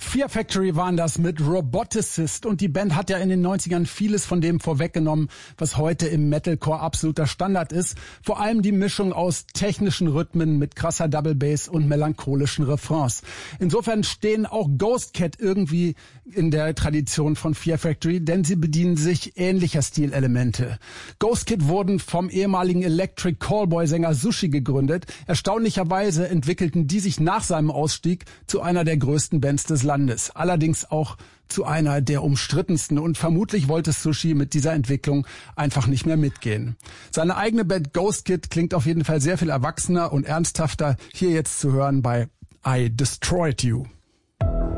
Fear Factory waren das mit Roboticist und die Band hat ja in den 90ern vieles von dem vorweggenommen, was heute im Metalcore absoluter Standard ist. Vor allem die Mischung aus technischen Rhythmen mit krasser Double Bass und melancholischen Refrains. Insofern stehen auch Ghost Cat irgendwie in der Tradition von Fear Factory, denn sie bedienen sich ähnlicher Stilelemente. Ghost Cat wurden vom ehemaligen Electric Callboy-Sänger Sushi gegründet. Erstaunlicherweise entwickelten die sich nach seinem Ausstieg zu einer der größten Bands des Landes. Allerdings auch zu einer der umstrittensten und vermutlich wollte Sushi mit dieser Entwicklung einfach nicht mehr mitgehen. Seine eigene Band Ghost Kid klingt auf jeden Fall sehr viel erwachsener und ernsthafter. Hier jetzt zu hören bei I Destroyed You.